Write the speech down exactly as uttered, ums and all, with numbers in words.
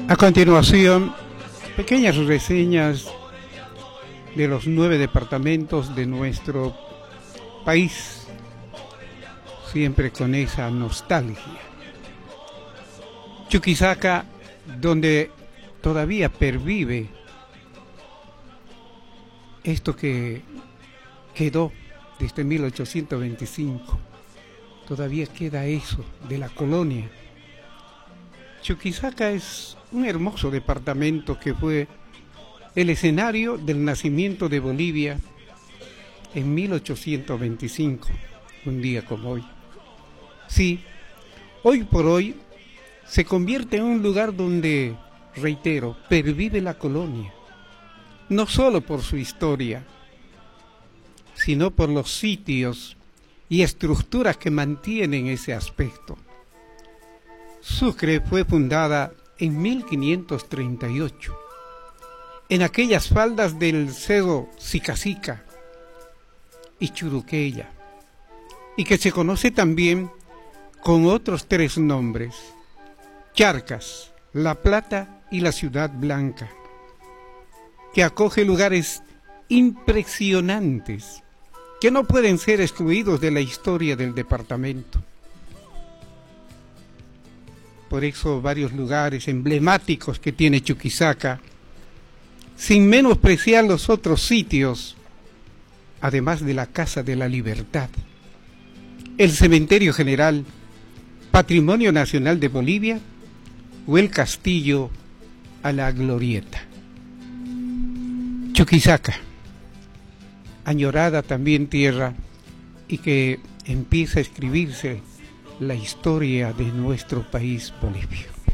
A continuación, pequeñas reseñas de los nueve departamentos de nuestro país, siempre con esa nostalgia. Chuquisaca, donde todavía pervive esto que quedó desde mil ochocientos veinticinco, todavía queda eso de la colonia. Chuquisaca es un hermoso departamento que fue el escenario del nacimiento de Bolivia en mil ochocientos veinticinco, un día como hoy. Sí, hoy por hoy se convierte en un lugar donde, reitero, pervive la colonia, no solo por su historia, sino por los sitios y estructuras que mantienen ese aspecto. Sucre fue fundada en mil quinientos treinta y ocho, en aquellas faldas del cerro Sicacica y Churuqueya, y que se conoce también con otros tres nombres: Charcas, La Plata y la Ciudad Blanca, que acoge lugares impresionantes que no pueden ser excluidos de la historia del departamento. Por eso varios lugares emblemáticos que tiene Chuquisaca, sin menospreciar los otros sitios, además de la Casa de la Libertad, el Cementerio General, Patrimonio Nacional de Bolivia, o el Castillo a la Glorieta. Chuquisaca, añorada también tierra, y que empieza a escribirse la historia de nuestro país Bolivia.